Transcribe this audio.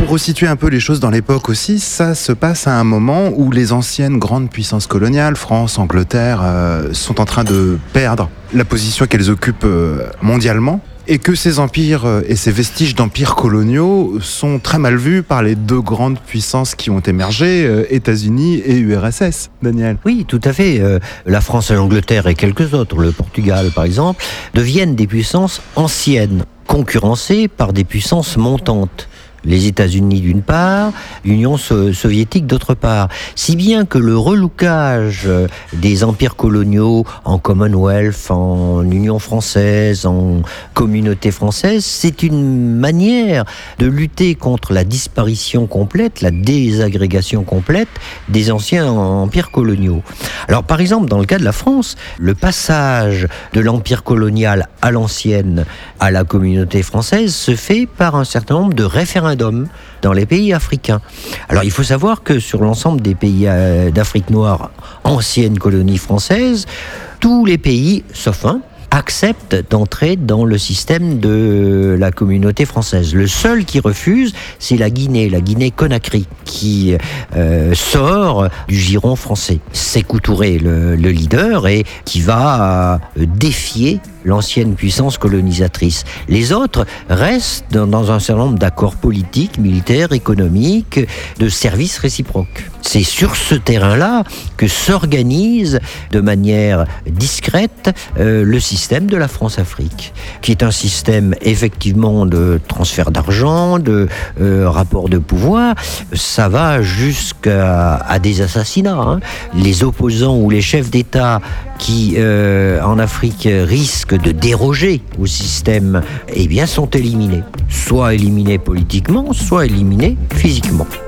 resituer un peu les choses dans l'époque aussi, ça se passe à un moment où les anciennes grandes puissances coloniales, France, Angleterre, sont en train de perdre la position qu'elles occupent mondialement. Et que ces empires et ces vestiges d'empires coloniaux sont très mal vus par les deux grandes puissances qui ont émergé, États-Unis et URSS, Daniel. Oui, tout à fait. La France et l'Angleterre et quelques autres, le Portugal par exemple, deviennent des puissances anciennes, concurrencées par des puissances montantes. Les États-Unis d'une part, l'Union soviétique d'autre part. Si bien que le relookage des empires coloniaux en Commonwealth, en Union française, en communauté française, c'est une manière de lutter contre la disparition complète, la désagrégation complète des anciens empires coloniaux. Alors par exemple, dans le cas de la France, le passage de l'empire colonial à l'ancienne à la communauté française se fait par un certain nombre de référendums dans les pays africains. Alors il faut savoir que sur l'ensemble des pays d'Afrique noire, ancienne colonie française, tous les pays, sauf un, acceptent d'entrer dans le système de la communauté française. Le seul qui refuse, c'est la Guinée-Conakry, qui sort du giron français. Sékou Touré, le leader, et qui va défier l'ancienne puissance colonisatrice. Les autres restent dans un certain nombre d'accords politiques, militaires, économiques, de services réciproques. C'est sur ce terrain-là que s'organise de manière discrète le système de la France-Afrique, qui est un système effectivement de transfert d'argent, de rapport de pouvoir. Ça va jusqu'à des assassinats. Les opposants ou les chefs d'État qui, en Afrique, risquent de déroger au système, eh bien, sont éliminés. Soit éliminés politiquement, soit éliminés physiquement.